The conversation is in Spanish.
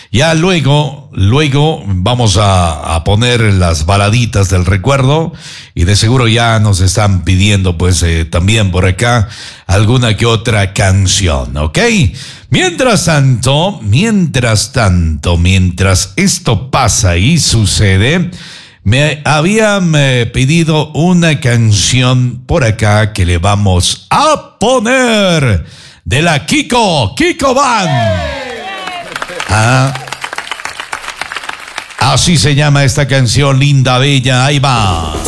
Ya luego vamos a poner las baladitas del recuerdo y de seguro ya nos están pidiendo pues también por acá alguna que otra canción, ¿ok? Mientras esto pasa y sucede, me habían pedido una canción por acá que le vamos a poner de la Kiko Band. Así se llama esta canción, linda, bella, ahí va.